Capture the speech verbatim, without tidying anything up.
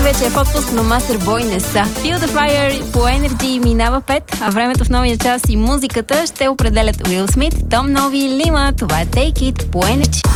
вече е в отпуск, но Masterboy не са. Feel the Fire по Energy минава пет, а времето в новия час и музиката ще определят Уил Смит, Том Нови и Лима. Това е Take It по Energy.